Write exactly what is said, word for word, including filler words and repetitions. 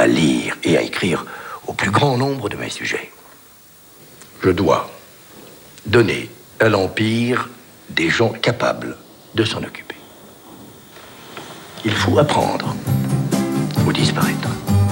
à lire et à écrire au plus grand nombre de mes sujets. Je dois donner à l'Empire des gens capables de s'en occuper. Il faut apprendre ou disparaître.